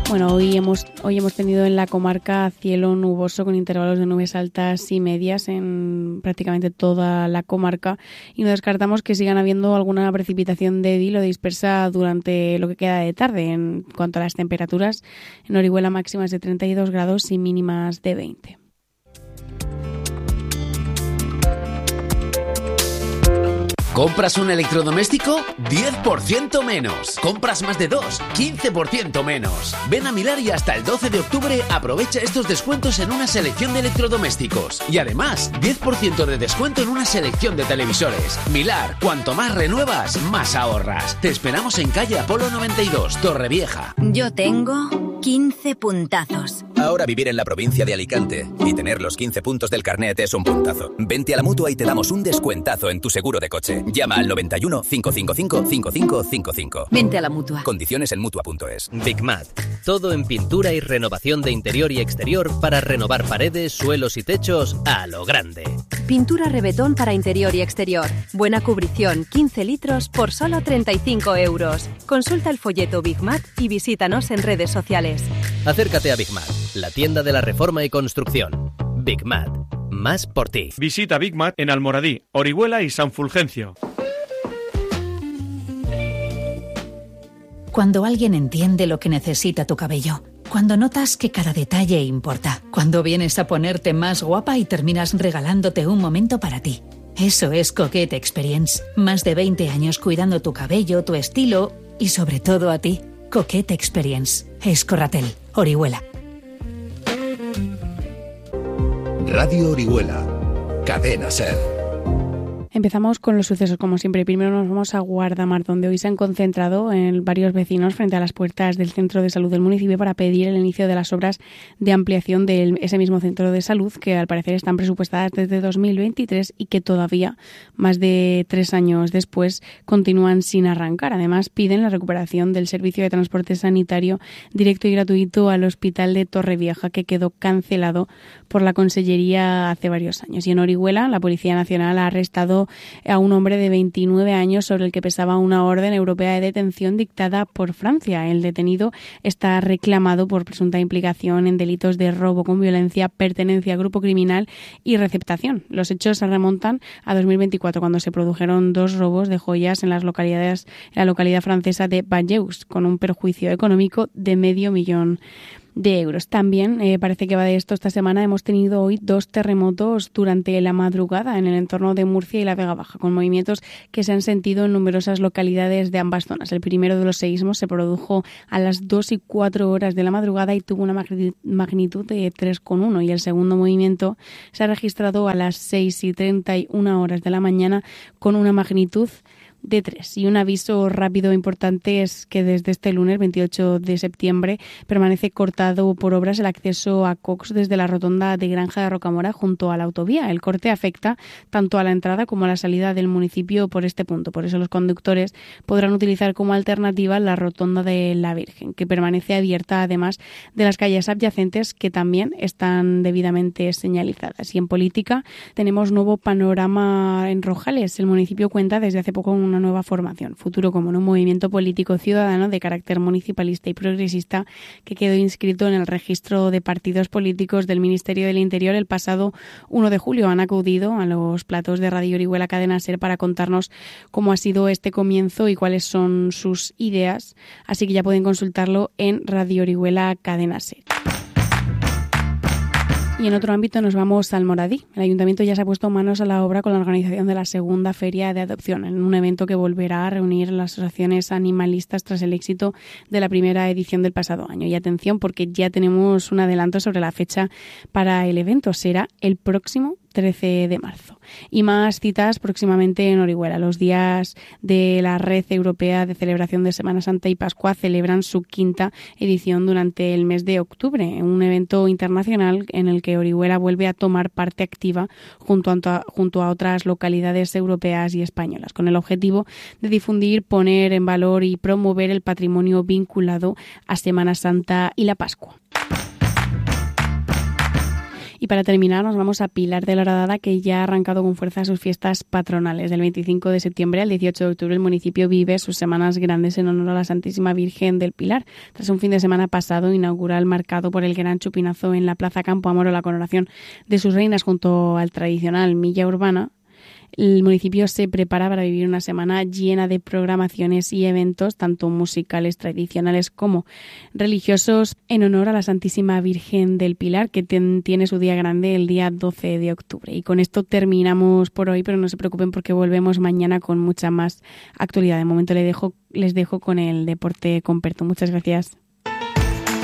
Bueno, hoy hemos tenido en la comarca cielo nuboso con intervalos de nubes altas y medias en prácticamente toda la comarca y no descartamos que sigan habiendo alguna precipitación débil o dispersa durante lo que queda de tarde. En cuanto a las temperaturas, en Orihuela máximas de 32 grados y mínimas de 20. ¿Compras un electrodoméstico? 10% menos. ¿Compras más de 2? 15% menos. Ven a Milar y hasta el 12 de octubre aprovecha estos descuentos en una selección de electrodomésticos. Y además, 10% de descuento en una selección de televisores. Milar, cuanto más renuevas, más ahorras. Te esperamos en calle Apolo 92, Torrevieja. Yo tengo 15 puntazos. Ahora vivir en la provincia de Alicante y tener los 15 puntos del carnet es un puntazo. Vente a la Mutua y te damos un descuentazo en tu seguro de coche. Llama al 91 555 5555. Vente a la Mutua. Condiciones en Mutua.es. Bigmat. Todo en pintura y renovación de interior y exterior para renovar paredes, suelos y techos a lo grande. Pintura Rebetón para interior y exterior. Buena cubrición, 15 litros por solo 35 euros. Consulta el folleto Bigmat y visítanos en redes sociales. Acércate a Bigmat, la tienda de la reforma y construcción. Bigmat. Más por ti. Visita Bigmat en Almoradí, Orihuela y San Fulgencio. Cuando alguien entiende lo que necesita tu cabello. Cuando notas que cada detalle importa. Cuando vienes a ponerte más guapa y terminas regalándote un momento para ti. Eso es Coquette Experience. Más de 20 años cuidando tu cabello, tu estilo y sobre todo a ti. Coquette Experience. Escorratel, Orihuela. Radio Orihuela, Cadena SER. Empezamos con los sucesos, como siempre. Primero nos vamos a Guardamar, donde hoy se han concentrado varios vecinos frente a las puertas del centro de salud del municipio para pedir el inicio de las obras de ampliación de ese mismo centro de salud, que al parecer están presupuestadas desde 2023 y que todavía, más de 3 años después, continúan sin arrancar. Además, piden la recuperación del servicio de transporte sanitario directo y gratuito al hospital de Torrevieja, que quedó cancelado por la Consellería hace varios años. Y en Orihuela, la Policía Nacional ha arrestado a un hombre de 29 años sobre el que pesaba una orden europea de detención dictada por Francia. El detenido está reclamado por presunta implicación en delitos de robo con violencia, pertenencia a grupo criminal y receptación. Los hechos se remontan a 2024, cuando se produjeron 2 robos de joyas en la localidad francesa de Valleus, con un perjuicio económico de $500,000 de euros. También parece que va de esto. Esta semana hemos tenido hoy 2 terremotos durante la madrugada en el entorno de Murcia y la Vega Baja, con movimientos que se han sentido en numerosas localidades de ambas zonas. El primero de los seísmos se produjo a las 2 y 4 horas de la madrugada y tuvo una magnitud de 3,1, y el segundo movimiento se ha registrado a las 6 y 31 horas de la mañana con una magnitud de 3. Y un aviso rápido e importante es que desde este lunes 28 de septiembre permanece cortado por obras el acceso a Cox desde la rotonda de Granja de Rocamora junto a la autovía. El corte afecta tanto a la entrada como a la salida del municipio por este punto. Por eso los conductores podrán utilizar como alternativa la rotonda de la Virgen, que permanece abierta además de las calles adyacentes, que también están debidamente señalizadas. Y en política tenemos nuevo panorama en Rojales. El municipio cuenta desde hace poco una nueva formación, Futuro Común, un movimiento político ciudadano de carácter municipalista y progresista que quedó inscrito en el registro de partidos políticos del Ministerio del Interior el pasado 1 de julio. Han acudido a los platos de Radio Orihuela Cadena SER para contarnos cómo ha sido este comienzo y cuáles son sus ideas, así que ya pueden consultarlo en Radio Orihuela Cadena SER. Y en otro ámbito nos vamos al Almoradí. El Ayuntamiento ya se ha puesto manos a la obra con la organización de la segunda feria de adopción, en un evento que volverá a reunir las asociaciones animalistas tras el éxito de la primera edición del pasado año. Y atención, porque ya tenemos un adelanto sobre la fecha para el evento. Será el próximo 13 de marzo. Y más citas próximamente en Orihuela. Los días de la Red Europea de Celebración de Semana Santa y Pascua celebran su 5ª edición durante el mes de octubre, un evento internacional en el que Orihuela vuelve a tomar parte activa junto a otras localidades europeas y españolas, con el objetivo de difundir, poner en valor y promover el patrimonio vinculado a Semana Santa y la Pascua. Y para terminar nos vamos a Pilar de la Horadada, que ya ha arrancado con fuerza sus fiestas patronales. Del 25 de septiembre al 18 de octubre el municipio vive sus semanas grandes en honor a la Santísima Virgen del Pilar. Tras un fin de semana pasado inaugural marcado por el gran chupinazo en la Plaza Campo Amor o la coronación de sus reinas junto al tradicional Milla Urbana, el municipio se prepara para vivir una semana llena de programaciones y eventos, tanto musicales tradicionales como religiosos, en honor a la Santísima Virgen del Pilar, que tiene su día grande el día 12 de octubre. Y con esto terminamos por hoy, pero no se preocupen porque volvemos mañana con mucha más actualidad. De momento les dejo con el deporte con Perto. Muchas gracias.